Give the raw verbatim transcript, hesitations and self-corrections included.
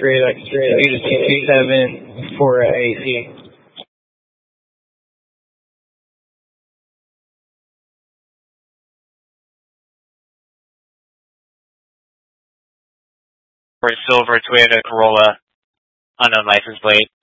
X-ray, X-ray, two seven for A C. For a silver Toyota Corolla, unknown license plate.